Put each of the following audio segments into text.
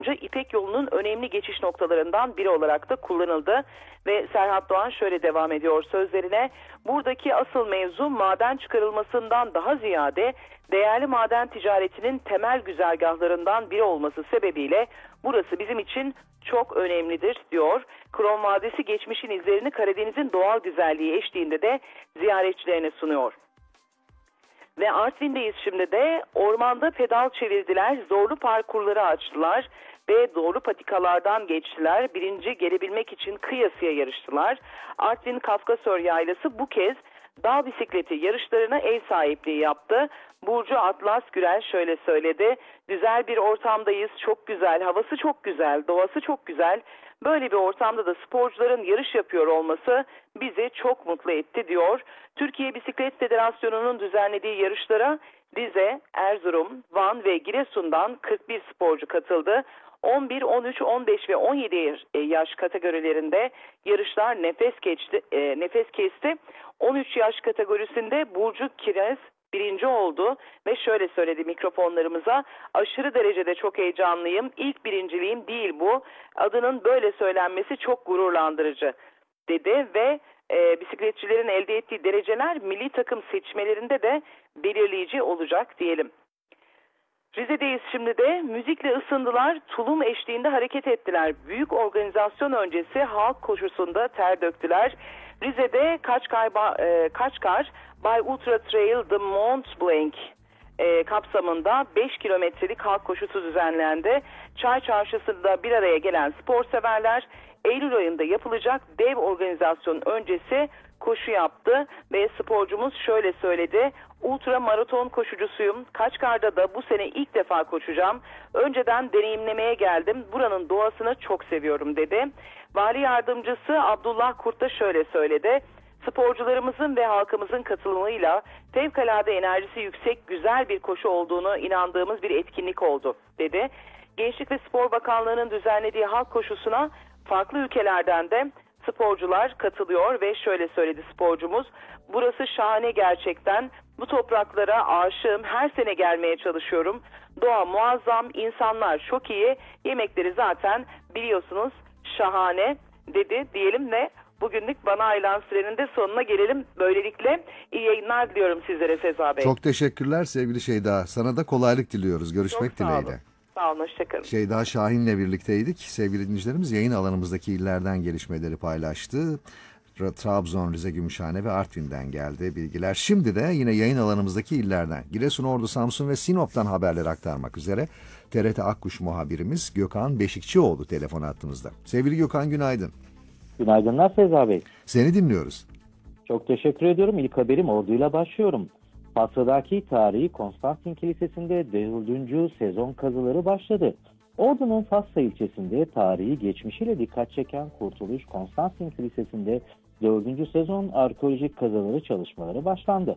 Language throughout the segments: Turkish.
İpek yolunun önemli geçiş noktalarından biri olarak da kullanıldı. Ve Serhat Doğan şöyle devam ediyor sözlerine. Buradaki asıl mevzu maden çıkarılmasından daha ziyade değerli maden ticaretinin temel güzergahlarından biri olması sebebiyle burası bizim için çok önemlidir diyor. Krom Vadisi geçmişin izlerini Karadeniz'in doğal güzelliği eşliğinde de ziyaretçilerine sunuyor. Ve Artvin'deyiz şimdi de. Ormanda pedal çevirdiler, zorlu parkurları açtılar ve doğru patikalardan geçtiler. Birinci gelebilmek için kıyasıya yarıştılar. Artvin Kafkasör Yaylası bu kez dağ bisikleti yarışlarına ev sahipliği yaptı. Burcu Atlas Gürel şöyle söyledi. Güzel bir ortamdayız, çok güzel, havası çok güzel, doğası çok güzel. Böyle bir ortamda da sporcuların yarış yapıyor olması bizi çok mutlu etti diyor. Türkiye Bisiklet Federasyonu'nun düzenlediği yarışlara Rize, Erzurum, Van ve Giresun'dan 41 sporcu katıldı. 11, 13, 15 ve 17 yaş kategorilerinde yarışlar nefes kesti. 13 yaş kategorisinde Burcu Kiraz birinci oldu ve şöyle söyledi mikrofonlarımıza. Aşırı derecede çok heyecanlıyım. İlk birinciliğim değil bu. Adının böyle söylenmesi çok gururlandırıcı dedi ve bisikletçilerin elde ettiği dereceler milli takım seçmelerinde de belirleyici olacak diyelim. Rize'deyiz şimdi de. Müzikle ısındılar, tulum eşliğinde hareket ettiler. Büyük organizasyon öncesi halk koşusunda ter döktüler. Rize'de Kaçkar Bay Ultra Trail The Mont Blanc kapsamında 5 kilometrelik halk koşusu düzenlendi. Çay Çarşısı'nda bir araya gelen spor severler Eylül ayında yapılacak dev organizasyon öncesi koşu yaptı ve sporcumuz şöyle söyledi. Ultra maraton koşucusuyum. Kaçkar'da da bu sene ilk defa koşacağım. Önceden deneyimlemeye geldim. Buranın doğasını çok seviyorum dedi. Vali yardımcısı Abdullah Kurt da şöyle söyledi. Sporcularımızın ve halkımızın katılımıyla fevkalade enerjisi yüksek güzel bir koşu olduğunu inandığımız bir etkinlik oldu dedi. Gençlik ve Spor Bakanlığı'nın düzenlediği halk koşusuna farklı ülkelerden de sporcular katılıyor ve şöyle söyledi sporcumuz. Burası şahane gerçekten. Bu topraklara aşığım. Her sene gelmeye çalışıyorum. Doğa muazzam, insanlar çok iyi. Yemekleri zaten biliyorsunuz şahane dedi diyelim ve bugünlük bana ayrılan sürenin de sonuna gelelim. Böylelikle iyi yayınlar diliyorum sizlere Seza Bey. Çok teşekkürler sevgili Şeyda. Sana da kolaylık diliyoruz. Görüşmek dileğiyle. Sağ olun, hoşçakalın. Şeyda Şahin'le birlikteydik. Sevgili dinleyicilerimiz yayın alanımızdaki illerden gelişmeleri paylaştı. Trabzon, Rize, Gümüşhane ve Artvin'den geldi bilgiler. Şimdi de yine yayın alanımızdaki illerden Giresun, Ordu, Samsun ve Sinop'tan haberleri aktarmak üzere TRT Akkuş muhabirimiz Gökhan Beşikçioğlu telefon hattımızda. Sevgili Gökhan günaydın. Günaydınlar Seza Bey. Seni dinliyoruz. Çok teşekkür ediyorum. İlk haberim Ordu'yla başlıyorum. Fas'taki tarihi Konstantin Kilisesi'nde 4. sezon kazıları başladı. Ordu'nun Fas'a ilçesinde tarihi geçmişiyle dikkat çeken Kurtuluş Konstantin Kilisesi'nde 4. sezon arkeolojik kazıları çalışmaları başlandı.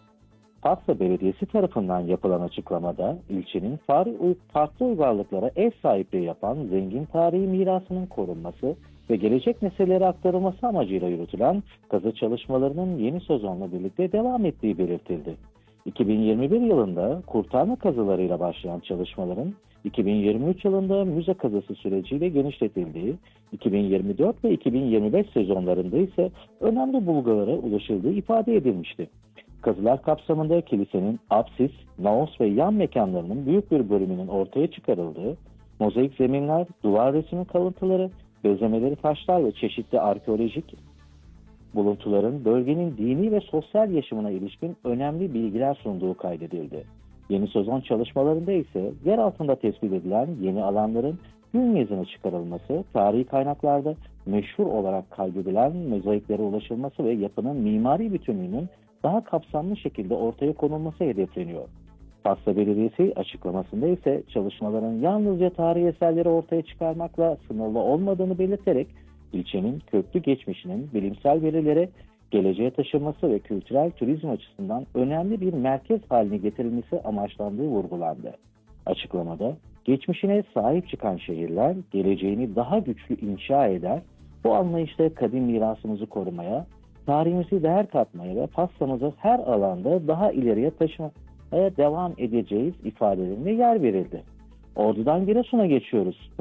Fas'a Belediyesi tarafından yapılan açıklamada ilçenin farklı uygarlıklara ev sahipliği yapan zengin tarihi mirasının korunması ve gelecek nesillere aktarılması amacıyla yürütülen kazı çalışmalarının yeni sezonla birlikte devam ettiği belirtildi. 2021 yılında kurtarma kazılarıyla başlayan çalışmaların 2023 yılında müze kazısı süreciyle genişletildiği, 2024 ve 2025 sezonlarında ise önemli bulgulara ulaşıldığı ifade edilmişti. Kazılar kapsamında kilisenin apsis, naos ve yan mekanlarının büyük bir bölümünün ortaya çıkarıldığı, mozaik zeminler, duvar resmi kalıntıları, bezemeleri taşlar ve çeşitli arkeolojik buluntuların bölgenin dini ve sosyal yaşamına ilişkin önemli bilgiler sunduğu kaydedildi. Yeni sezon çalışmalarında ise yer altında tespit edilen yeni alanların gün yüzüne çıkarılması, tarihi kaynaklarda meşhur olarak kaydedilen mozaiklere ulaşılması ve yapının mimari bütünlüğünün daha kapsamlı şekilde ortaya konulması hedefleniyor. Fas'a Belediyesi açıklamasında ise çalışmaların yalnızca tarihi eserleri ortaya çıkarmakla sınırlı olmadığını belirterek ilçenin köklü geçmişinin bilimsel verilere, geleceğe taşınması ve kültürel turizm açısından önemli bir merkez haline getirilmesi amaçlandığı vurgulandı. Açıklamada, geçmişine sahip çıkan şehirler geleceğini daha güçlü inşa eder, bu anlayışla kadim mirasımızı korumaya, tarihimizi değer katmaya ve Fas'ımızı her alanda daha ileriye taşımaya devam edeceğiz ifadelerine yer verildi. Ordu'dan Giresun'a geçiyoruz.